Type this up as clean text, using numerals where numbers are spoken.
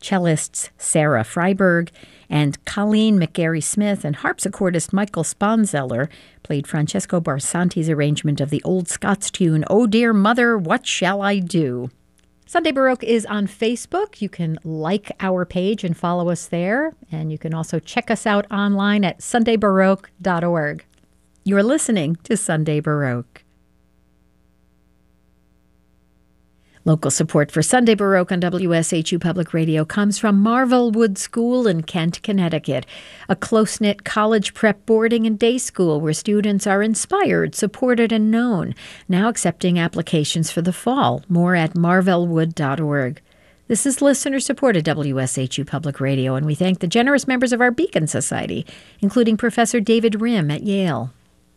cellists Sarah Freiberg and Colleen McGarry-Smith and harpsichordist Michael Sponzeller played Francesco Barsanti's arrangement of the old Scots tune, "Oh Dear Mother, What Shall I Do?" Sunday Baroque is on Facebook. You can like our page and follow us there. And you can also check us out online at sundaybaroque.org. You're listening to Sunday Baroque. Local support for Sunday Baroque on WSHU Public Radio comes from Marvel Wood School in Kent, Connecticut, a close-knit college prep boarding and day school where students are inspired, supported, and known, now accepting applications for the fall. More at marvelwood.org. This is listener-supported WSHU Public Radio, and we thank the generous members of our Beacon Society, including Professor David Rimm at Yale.